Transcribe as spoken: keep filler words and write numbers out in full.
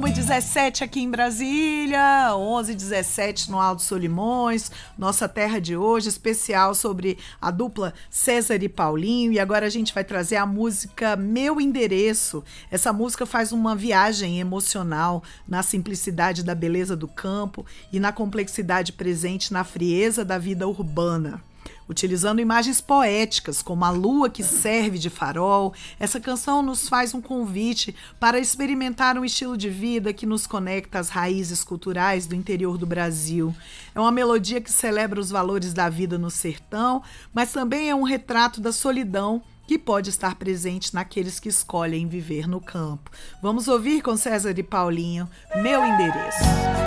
e dezessete aqui em Brasília, onze e dezessete no Alto Solimões, nossa terra de hoje, especial sobre a dupla César e Paulinho. E agora a gente vai trazer a música Meu Endereço. Essa música faz uma viagem emocional na simplicidade da beleza do campo e na complexidade presente na frieza da vida urbana. Utilizando imagens poéticas, como a lua que serve de farol, essa canção nos faz um convite para experimentar um estilo de vida que nos conecta às raízes culturais do interior do Brasil. É uma melodia que celebra os valores da vida no sertão, mas também é um retrato da solidão que pode estar presente naqueles que escolhem viver no campo. Vamos ouvir com César e Paulinho, Meu Endereço.